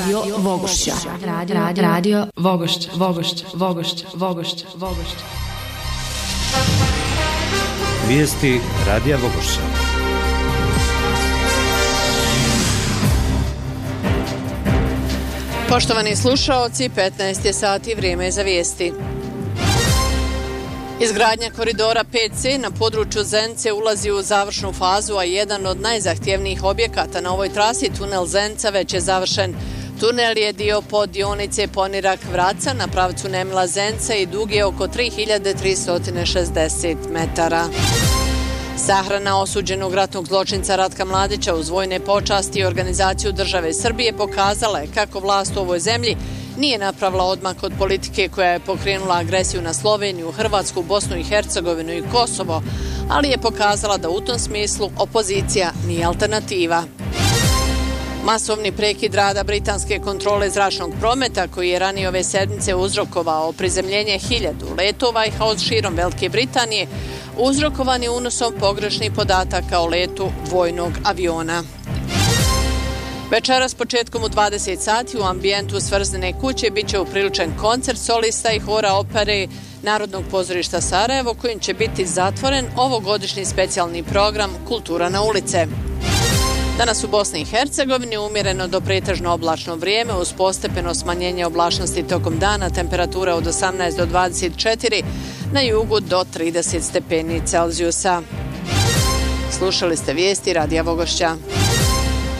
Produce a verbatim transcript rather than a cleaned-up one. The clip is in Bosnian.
Radio Vogošća. Radio, radio, radio Vogošća, Vogošća, Vogošća, Vogošća, Vogošća. Vijesti Radija Vogošća. Poštovani slušaoci, petnaest je sati, vrijeme je za vijesti. Izgradnja koridora pet ce na području Zenice ulazi u završnu fazu, a jedan od najzahtjevnijih objekata na ovoj trasi, tunel Zenica, već je završen. Tunel je dio pod dionice Ponirak-Vraca na pravcu Nemila-Zenica i dug je oko tri hiljade tristo šezdeset metara. Sahrana osuđenog ratnog zločinca Ratka Mladića uz vojne počasti i organizaciju države Srbije pokazala je kako vlast u ovoj zemlji nije napravila odmak od politike koja je pokrenula agresiju na Sloveniju, Hrvatsku, Bosnu i Hercegovinu i Kosovo, ali je pokazala da u tom smislu opozicija nije alternativa. Masovni prekid rada britanske kontrole zračnog prometa, koji je ranije ove sedmice uzrokovao prizemljenje hiljadu letova i haos širom Velike Britanije, uzrokovan je unosom pogrešnih podataka o letu vojnog aviona. Večeras početkom u dvadeset sati u ambijentu Svrzdene kuće bit će upriličen koncert solista i hora opere Narodnog pozorišta Sarajevo, kojim će biti zatvoren ovogodišnji specijalni program Kultura na ulice. Danas u Bosni i Hercegovini umjereno do pretežno oblačno vrijeme uz postepeno smanjenje oblačnosti tokom dana, temperatura od osamnaest do dvadeset četiri, na jugu do trideset stepeni Celzijusa. Slušali ste vijesti Radija Vogošća.